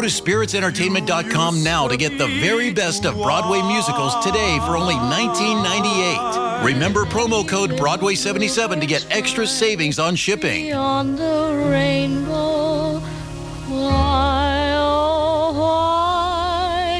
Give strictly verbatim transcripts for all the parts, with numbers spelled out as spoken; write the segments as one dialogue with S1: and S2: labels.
S1: to spirits entertainment dot com now to get the very best of Broadway musicals today for only nineteen ninety-eight. Remember promo code Broadway seventy-seven to get extra savings on shipping.
S2: Beyond the rainbow, why, oh, why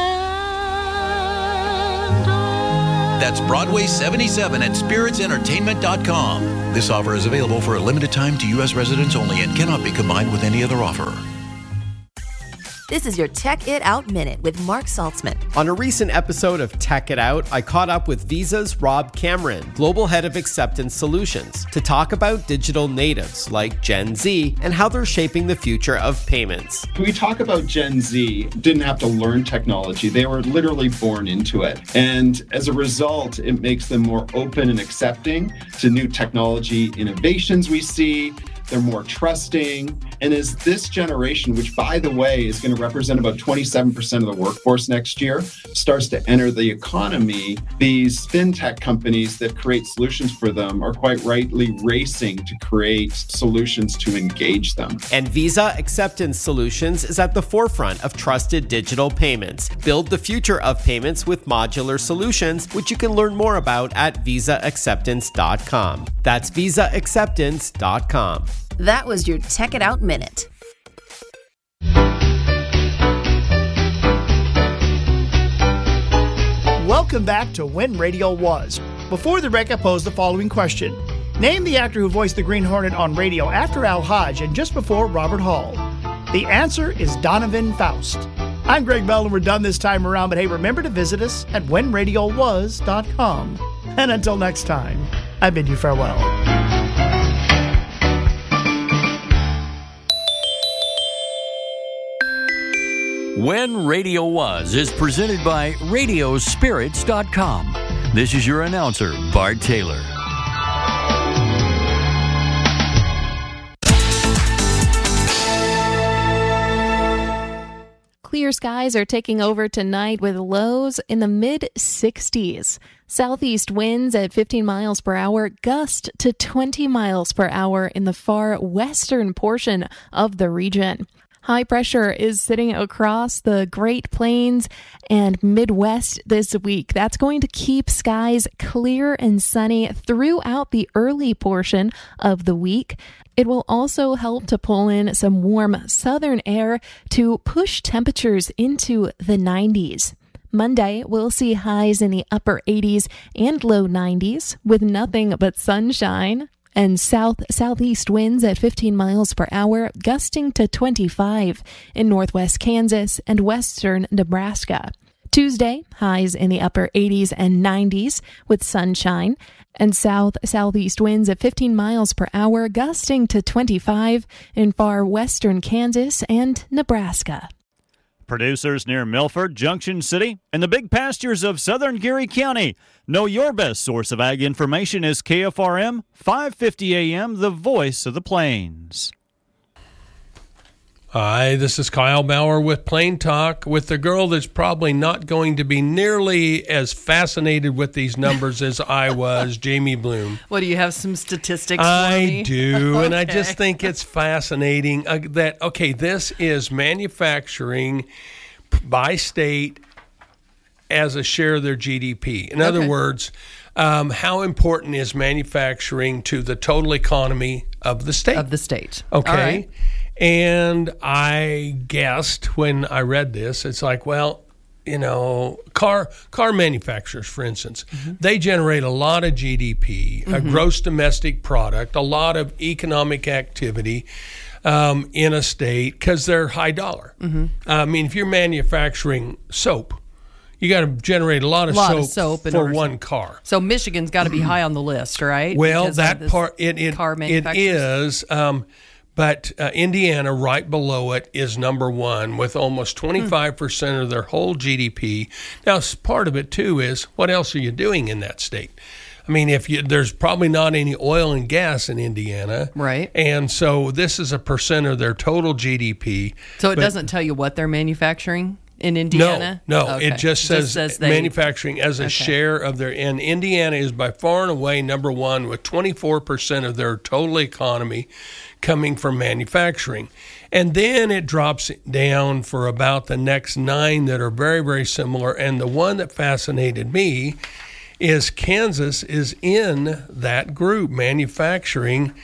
S2: can't I?
S1: That's Broadway seventy-seven at spirits entertainment dot com. This offer is available for a limited time to U S residents only and cannot be combined with any other offer.
S3: This is your Tech It Out Minute with Mark Saltzman.
S4: On a recent episode of Tech It Out, I caught up with Visa's Rob Cameron, Global Head of Acceptance Solutions, to talk about digital natives like Gen Z and how they're shaping the future of payments.
S5: We talk about Gen Z, didn't have to learn technology. They were literally born into it. And as a result, it makes them more open and accepting to new technology innovations we see. They're more trusting. And as this generation, which, by the way, is going to represent about twenty-seven percent of the workforce next year, starts to enter the economy, these fintech companies that create solutions for them are quite rightly racing to create solutions to engage them.
S4: And Visa Acceptance Solutions is at the forefront of trusted digital payments. Build the future of payments with modular solutions, which you can learn more about at visa acceptance dot com. That's visa acceptance dot com.
S3: That was your Tech It Out Minute.
S6: Welcome back to When Radio Was. Before the break, I posed the following question. Name the actor who voiced the Green Hornet on radio after Al Hodge and just before Robert Hall. The answer is Donovan Faust. I'm Greg Bell, and we're done this time around, but hey, remember to visit us at when radio was dot com. And until next time, I bid you farewell.
S7: When Radio Was is presented by radio spirits dot com. This is your announcer, Bart Taylor.
S8: Clear skies are taking over tonight with lows in the mid sixties. Southeast winds at fifteen miles per hour, gust to twenty miles per hour in the far western portion of the region. High pressure is sitting across the Great Plains and Midwest this week. That's going to keep skies clear and sunny throughout the early portion of the week. It will also help to pull in some warm southern air to push temperatures into the nineties. Monday, we'll see highs in the upper eighties and low nineties with nothing but sunshine. And south-southeast winds at fifteen miles per hour, gusting to twenty-five in northwest Kansas and western Nebraska. Tuesday, highs in the upper eighties and nineties with sunshine, and south-southeast winds at fifteen miles per hour, gusting to twenty-five in far western Kansas and Nebraska.
S9: Producers near Milford, Junction City, and the big pastures of southern Geary County. Know your best source of ag information is K F R M, five fifty A M, the voice of the plains.
S10: Hi, this is Kyle Bauer with Plain Talk, with the girl that's probably not going to be nearly as fascinated with these numbers as I was, Jamie Bloom.
S11: What, do you have some statistics
S10: I
S11: for me?
S10: do,
S11: Okay.
S10: and I just think it's fascinating uh, that, okay, this is manufacturing by state as a share of their G D P. In other
S11: Okay.
S10: words, um, how important is manufacturing to the total economy of the state?
S11: Of the state.
S10: Okay.
S11: All right.
S10: And I guessed when I read this, it's like, well, you know, car car manufacturers, for instance, mm-hmm. they generate a lot of G D P, mm-hmm. a gross domestic product, a lot of economic activity um, in a state because they're high dollar. Mm-hmm. I mean, if you're manufacturing soap, you got to generate a lot of
S11: lot
S10: soap,
S11: of soap in
S10: for
S11: order to-
S10: one car.
S11: So Michigan's got to be high on the list, right?
S10: Well,
S11: Because of
S10: that
S11: this
S10: part, it it,
S11: car
S10: it
S11: manufacturers?
S10: is, um, but uh, Indiana, right below it, is number one with almost twenty-five percent of their whole G D P. Now, s- part of it, too, is what else are you doing in that state? I mean, if you, there's probably not any oil and gas in Indiana.
S11: Right.
S10: And so this is a percent of their total G D P.
S11: So it
S10: but-
S11: doesn't tell you what they're manufacturing in Indiana?
S10: No, no.
S11: Okay.
S10: It just says,
S11: they-
S10: manufacturing as a
S11: Okay.
S10: share of their, and Indiana is by far and away number one with twenty-four percent of their total economy coming from manufacturing. And then it drops down for about the next nine that are very, very similar. And the one that fascinated me is Kansas is in that group. Manufacturing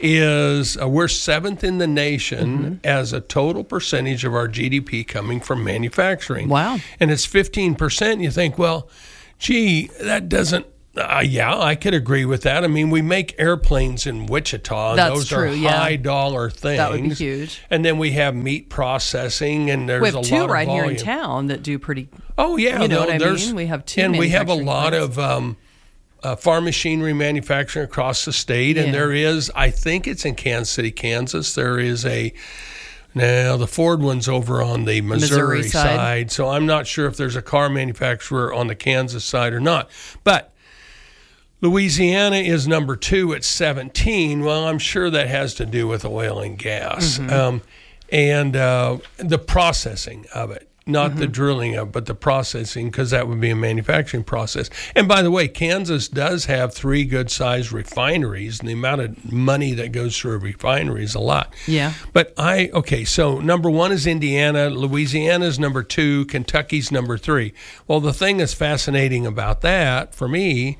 S10: is, uh, we're seventh in the nation mm-hmm. as a total percentage of our G D P coming from manufacturing.
S11: Wow.
S10: And it's fifteen percent. You think, well, gee, that doesn't, Uh, yeah, I could agree with that. I mean, we make airplanes in Wichita. And
S11: That's
S10: those
S11: true,
S10: are
S11: yeah.
S10: high dollar things.
S11: That would be huge.
S10: And then we have meat processing, and there's
S11: we have
S10: a
S11: two
S10: lot of
S11: right
S10: volume.
S11: here in town that do pretty.
S10: Oh yeah,
S11: you know
S10: no,
S11: what I
S10: there's-
S11: mean. We have two,
S10: and we have a
S11: manufacturing
S10: lot
S11: plants.
S10: of um, uh, farm machinery manufacturing across the state, and
S11: Yeah.
S10: there is, I think it's in Kansas City, Kansas. There is a. Now, the Ford one's over on the Missouri,
S11: Missouri side.
S10: side, so I'm not sure if there's a car manufacturer on the Kansas side or not. But Louisiana is number two at seventeen. Well, I'm sure that has to do with oil and gas
S11: Mm-hmm.
S10: um, and uh, the processing of it. Not
S11: Mm-hmm.
S10: the drilling of, but the processing, because that would be a manufacturing process. And by the way, Kansas does have three good-sized refineries, and the amount of money that goes through a refinery is a lot.
S11: Yeah.
S10: But I, okay, so number one is Indiana, Louisiana's number two, Kentucky's number three. Well, the thing that's fascinating about that, for me,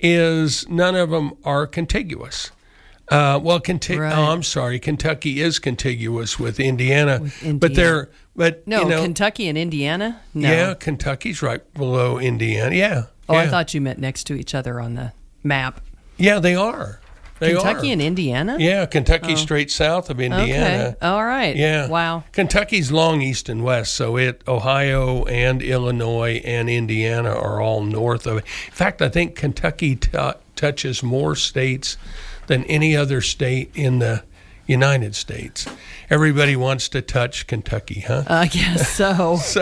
S10: is none of them are contiguous. Uh, well, Kentucky.
S11: Right.
S10: Oh, I'm sorry. Kentucky is contiguous with Indiana,
S11: With Indiana.
S10: but they're but
S11: No,
S10: you know,
S11: Kentucky and Indiana. No.
S10: yeah, Kentucky's right below Indiana. Yeah.
S11: Oh,
S10: yeah.
S11: I thought you meant next to each other on the map.
S10: Yeah, they are. They
S11: Kentucky
S10: are.
S11: and Indiana.
S10: Yeah, Kentucky's
S11: Oh.
S10: straight south of Indiana.
S11: Okay. All right.
S10: Yeah.
S11: Wow.
S10: Kentucky's long east and west, so it Ohio and Illinois and Indiana are all north of it. In fact, I think Kentucky t- touches more states than any other state in the United States. Everybody wants to touch Kentucky, huh?
S11: I guess so.
S10: so,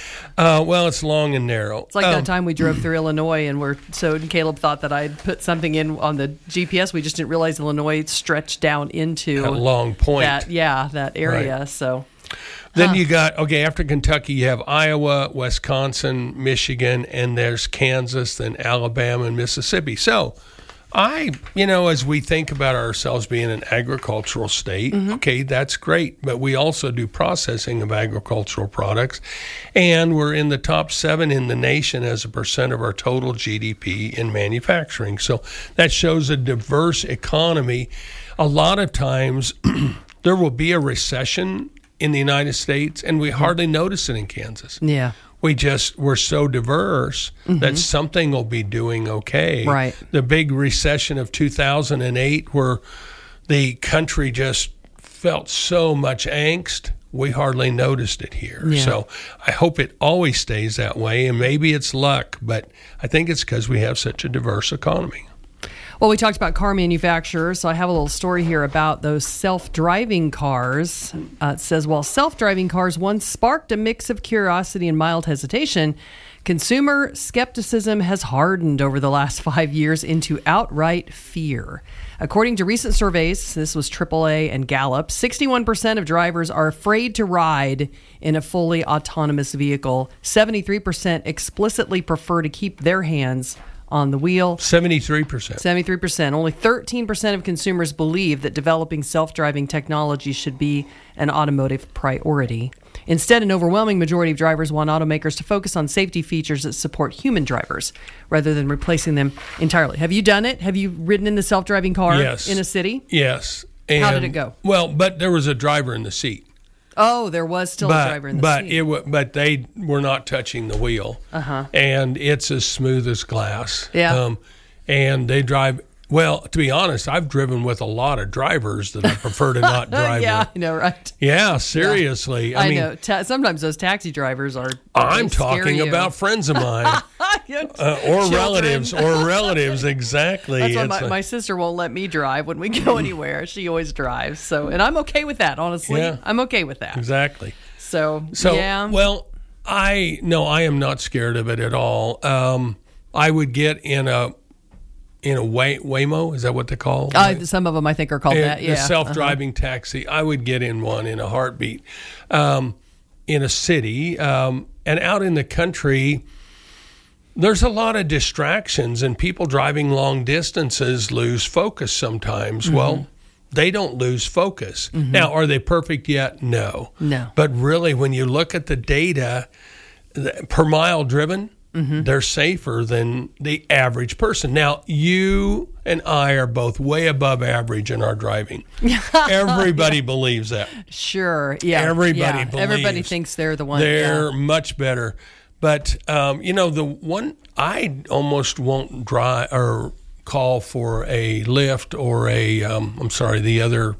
S10: uh, well, it's long and narrow.
S11: It's like
S10: Um,
S11: that time we drove through Illinois and we're so Caleb thought that I'd put something in on the G P S. We just didn't realize Illinois stretched down into
S10: That long point.
S11: That, yeah, that area.
S10: Right.
S11: So
S10: Then
S11: Huh.
S10: you got, okay, after Kentucky, you have Iowa, Wisconsin, Michigan, and there's Kansas, then Alabama and Mississippi. So I, you know, as we think about ourselves being an agricultural state,
S11: Mm-hmm.
S10: okay, that's great. But we also do processing of agricultural products. And we're in the top seven in the nation as a percent of our total G D P in manufacturing. So that shows a diverse economy. A lot of times there will be a recession in the United States, and we hardly notice it in Kansas.
S11: yeah.
S10: We just, we're so diverse that something will be doing okay.
S11: Right.
S10: The big recession of two thousand eight, where the country just felt so much angst, we hardly noticed it here.
S11: Yeah.
S10: So I hope it always stays that way, and maybe it's luck, but I think it's because we have such a diverse economy.
S11: Well, we talked about car manufacturers, so I have a little story here about those self-driving cars. Uh, it says, while self-driving cars once sparked a mix of curiosity and mild hesitation, consumer skepticism has hardened over the last five years into outright fear. According to recent surveys, this was triple A and Gallup, sixty-one percent of drivers are afraid to ride in a fully autonomous vehicle. seventy-three percent explicitly prefer to keep their hands on the wheel.
S10: seventy-three percent.
S11: seventy-three percent. Only thirteen percent of consumers believe that developing self-driving technology should be an automotive priority. Instead, an overwhelming majority of drivers want automakers to focus on safety features that support human drivers rather than replacing them entirely. Have you done it? Have you ridden in the self-driving car
S10: Yes.
S11: in a city?
S10: Yes.
S11: How did
S10: And-
S11: it go?
S10: Well, but there was a driver in the seat.
S11: Oh, there was still
S10: but,
S11: a driver in the
S10: but
S11: seat.
S10: it wa- but they were not touching the wheel.
S11: Uh-huh.
S10: And it's as smooth as glass.
S11: Yeah.
S10: Um, and they drive. Well, to be honest, I've driven with a lot of drivers that I prefer to not drive
S11: yeah,
S10: with.
S11: I know, right?
S10: Yeah, seriously.
S11: I,
S10: I, mean,
S11: know. Ta- sometimes those taxi drivers are.
S10: I'm
S11: they scare
S10: talking
S11: you.
S10: about friends of mine uh, or
S11: Children.
S10: relatives or relatives. Exactly.
S11: That's why
S10: It's
S11: my,
S10: like-
S11: my sister won't let me drive when we go anywhere. She always drives. So, and I'm okay with that, honestly.
S10: Yeah.
S11: I'm okay with that.
S10: Exactly.
S11: So,
S10: So,
S11: yeah.
S10: well, I no, I am not scared of it at all. Um, I would get in a in a Way, Waymo. Is that what they call?
S11: Uh, some of them I think are called
S10: Uh,
S11: that. Yeah.
S10: The self-driving taxi. I would get in one in a heartbeat. Um, in a city um, and out in the country, there's a lot of distractions, and people driving long distances lose focus sometimes.
S11: Mm-hmm.
S10: Well, they don't lose focus. Mm-hmm. Now, are they perfect yet? No.
S11: No.
S10: But really, when you look at the data per mile driven, mm-hmm. they're safer than the average person. Now, you and I are both way above average in our driving. Everybody yeah. believes that.
S11: Sure. Yeah.
S10: Everybody
S11: yeah.
S10: believes.
S11: Everybody thinks they're the one.
S10: They're
S11: yeah.
S10: much better. But, um, you know, the one I almost won't drive or call for a Lyft or a, um, I'm sorry, the other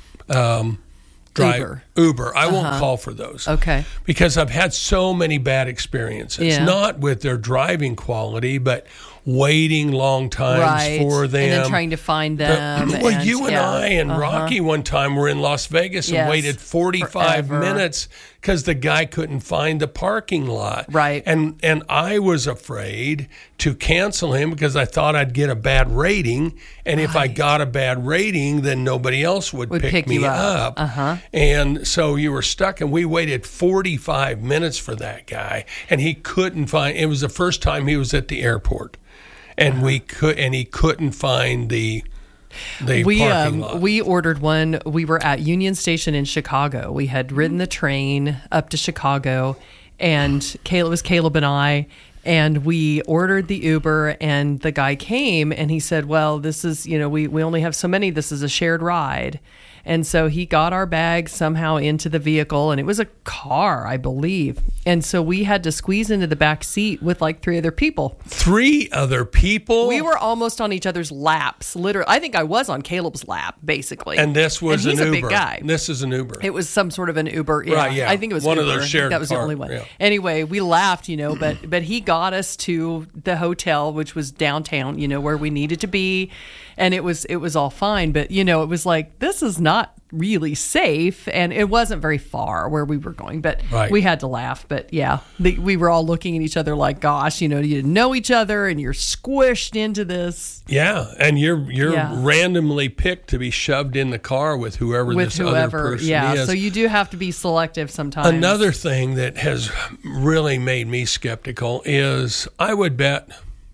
S10: um, drive.
S11: Uber.
S10: Uber. I
S11: uh-huh.
S10: won't call for those.
S11: Okay.
S10: Because I've had so many bad experiences.
S11: Yeah.
S10: Not with their driving quality, but waiting long times
S11: right.
S10: for them.
S11: And then trying to find them.
S10: But, well,
S11: and,
S10: you and
S11: yeah.
S10: I and
S11: uh-huh.
S10: Rocky one time were in Las Vegas
S11: yes.
S10: and waited forty-five
S11: Forever.
S10: minutes because the guy couldn't find the parking lot.
S11: Right.
S10: And and I was afraid to cancel him because I thought I'd get a bad rating. And right. if I got a bad rating, then nobody else would,
S11: would
S10: pick,
S11: pick
S10: me
S11: you
S10: up.
S11: up. Uh-huh.
S10: And so you were stuck, and we waited forty-five minutes for that guy, and he couldn't find. It was the first time he was at the airport, and uh-huh. we could, and he couldn't find the the
S11: we
S10: parking
S11: um,
S10: lot.
S11: We ordered one. We were at Union Station in Chicago. We had ridden the train up to Chicago, and Caleb it was Caleb and I. And we ordered the Uber, and the guy came, and he said, well, this is, you know, we, we only have so many. This is a shared ride. And so he got our bag somehow into the vehicle, and it was a car, I believe. And so we had to squeeze into the back seat with like three other people.
S10: Three other people?
S11: We were almost on each other's laps, literally. I think I was on Caleb's lap, basically.
S10: And this was
S11: and he's
S10: an
S11: a
S10: Uber.
S11: big guy.
S10: This is an Uber.
S11: It was some sort of an Uber. Yeah,
S10: right, yeah.
S11: I think it was
S10: one
S11: Uber.
S10: of those shared
S11: That was
S10: car,
S11: the only one.
S10: Yeah.
S11: Anyway, we laughed, you know, but but he got us to the hotel, which was downtown, you know, where we needed to be, and it was it was all fine. But you know, it was like, this is not really safe, and it wasn't very far where we were going, but
S10: right.
S11: we had to laugh. But yeah, the, we were all looking at each other like, gosh, you know, you didn't know each other, and you're squished into this.
S10: Yeah, and you're you're
S11: yeah.
S10: randomly picked to be shoved in the car with whoever
S11: with
S10: this
S11: whoever,
S10: other person
S11: yeah.
S10: is.
S11: So you do have to be selective sometimes.
S10: Another thing that has really made me skeptical is I would bet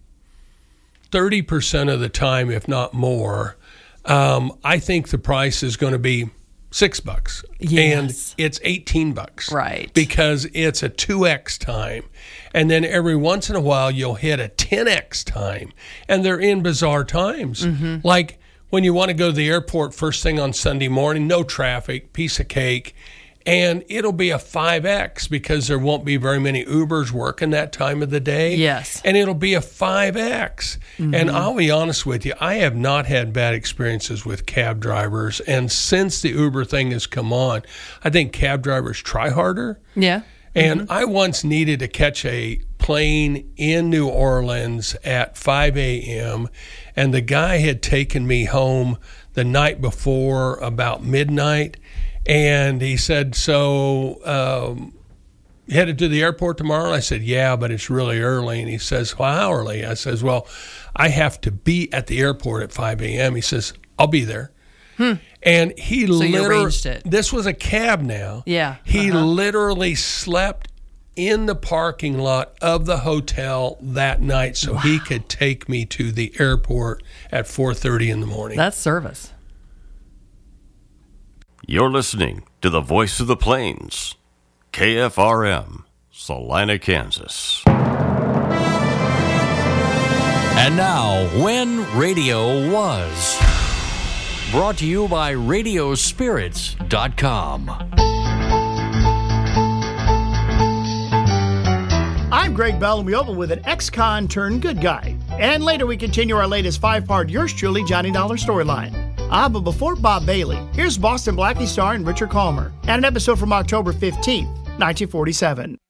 S10: thirty percent of the time, if not more, um, I think the price is going to be six bucks.
S11: Yes.
S10: And it's eighteen bucks.
S11: Right.
S10: Because it's a two X time. And then every once in a while, you'll hit a ten X time. And they're in bizarre times.
S11: Mm-hmm.
S10: Like when you want to go to the airport first thing on Sunday morning, no traffic, piece of cake. And it'll be a five X because there won't be very many Ubers working that time of the day.
S11: Yes.
S10: And it'll be a five X. Mm-hmm. And I'll be honest with you, I have not had bad experiences with cab drivers. And since the Uber thing has come on, I think cab drivers try harder.
S11: Yeah.
S10: And
S11: mm-hmm.
S10: I once needed to catch a plane in New Orleans at five a.m. and the guy had taken me home the night before about midnight. And he said, so um, you headed to the airport tomorrow? And I said, yeah, but it's really early. And he says, well, how early? I says, well, I have to be at the airport at five a.m. He says, I'll be there.
S11: Hmm.
S10: And he
S11: so you
S10: literally,
S11: arranged it.
S10: This was a cab now.
S11: Yeah.
S10: He
S11: uh-huh.
S10: literally slept in the parking lot of the hotel that night so wow. he could take me to the airport at four thirty in the morning.
S11: That's service.
S12: You're listening to the Voice of the Plains, K F R M, Salina, Kansas.
S7: And now, When Radio Was. Brought to you by radio spirits dot com.
S6: I'm Greg Bell, and we open with an ex-con turned good guy. And later we continue our latest five-part Yours Truly Johnny Dollar storyline. Ah, but before Bob Bailey, here's Boston Blackie star and Richard Calmer, and an episode from October fifteenth, nineteen forty-seven.